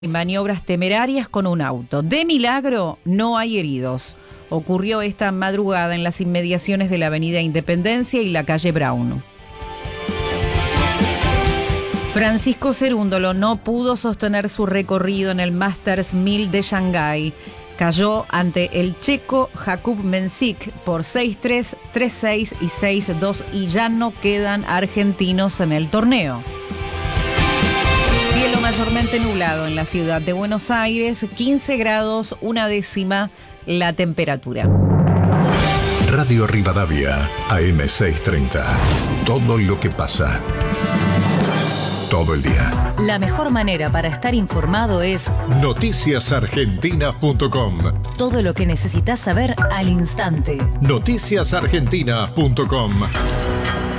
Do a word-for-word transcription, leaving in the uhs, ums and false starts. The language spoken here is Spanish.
Maniobras temerarias con un auto. De milagro, no hay heridos. Ocurrió esta madrugada en las inmediaciones de la avenida Independencia y la calle Brown. Francisco Cerúndolo no pudo sostener su recorrido en el Masters mil de Shanghái. Cayó ante el checo Jakub Mensik por seis tres, tres seis y seis dos y ya no quedan argentinos en el torneo. Cielo mayormente nublado en la ciudad de Buenos Aires, quince grados, una décima la temperatura. Radio Rivadavia, A M seiscientos treinta. Todo lo que pasa. Todo el día. La mejor manera para estar informado es noticias argentinas punto com. Todo lo que necesitas saber al instante. noticias argentinas punto com.